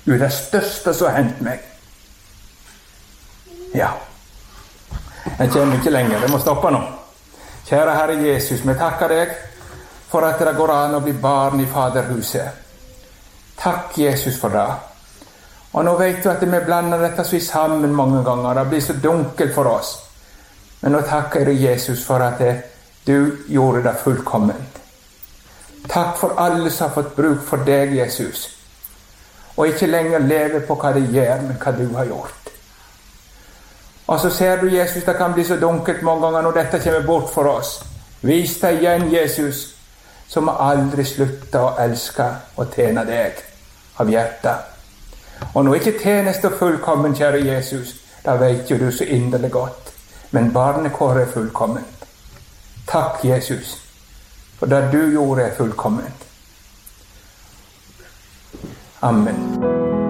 Du er det største som har hendt meg. Ja. Jeg kommer ikke lenger, jeg må stoppe nå. Kjære Herre Jesus, vi takker deg for at det går an å bli barn i Faderhuset. Takk Jesus for det. Og nå vet du at vi blander dette så sammen mange ganger. Det blir så dunkelt for oss. Men nå takker jeg Jesus for at du gjorde det fullkomment. Takk for alle som har fått bruk for deg, Jesus. Og ikke lenger leve på hva de gjør, men hva du har gjort. Og så ser du, Jesus, det kan bli så dunkelt mange ganger når dette kommer bort for oss. Vis deg igjen, Jesus, som aldri slutter å elske og tjene deg av hjertet. Og nå er ikke tjeneste fullkommen, kjære Jesus, da vet jo du så inderlig godt. Men barnekår er fullkomment. Takk, Jesus, for det du gjorde er fullkomment. Amen.